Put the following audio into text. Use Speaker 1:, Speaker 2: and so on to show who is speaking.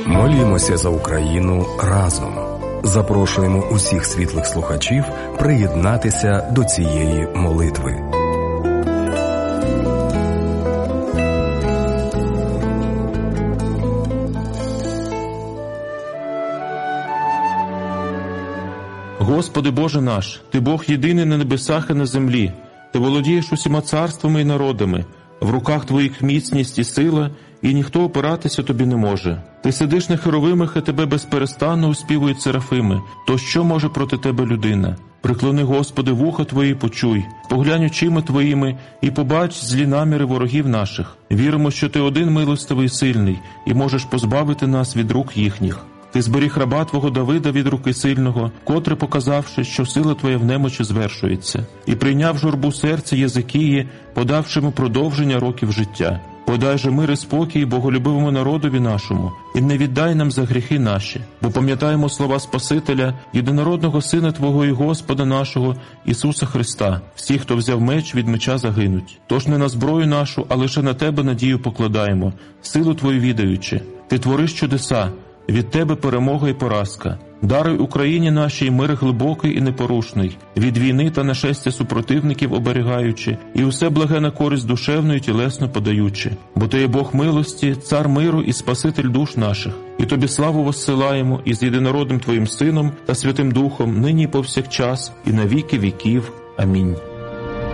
Speaker 1: Молімося за Україну разом. Запрошуємо усіх світлих слухачів приєднатися до цієї молитви.
Speaker 2: Господи Боже наш, Ти Бог єдиний на небесах і на землі. Ти володієш усіма царствами і народами. В руках Твоїх міцність і сила, і ніхто опиратися Тобі не може. Ти сидиш на херовимах, і Тебе безперестанно успівують серафими. То що може проти Тебе людина? Приклони, Господи, вуха Твої, почуй, поглянь очима Твоїми і побач злі наміри ворогів наших. Віримо, що Ти один милостивий і сильний, і можеш позбавити нас від рук їхніх. Ти зберіг раба Твого Давида від руки сильного, котре показавши, що сила Твоя в немочі звершується, і прийняв журбу серця Єзикії, подавши йому продовження років життя. Подай же мир і спокій боголюбивому народові нашому, і не віддай нам за гріхи наші, бо пам'ятаємо слова Спасителя, єдинородного Сина Твого і Господа нашого, Ісуса Христа. Всі, хто взяв меч, від меча загинуть. Тож не на зброю нашу, а лише на Тебе надію покладаємо, силу Твою відаючи. Ти твориш чудеса, від Тебе перемога і поразка. Даруй Україні нашій мир глибокий і непорушний, від війни та нашестя супротивників оберігаючи, і усе благе на користь душевну і тілесно подаючи. Бо Ти є Бог милості, Цар миру і Спаситель душ наших. І Тобі славу воссилаємо із єдинородним Твоїм Сином та Святим Духом, нині і повсякчас, і на віки віків. Амінь.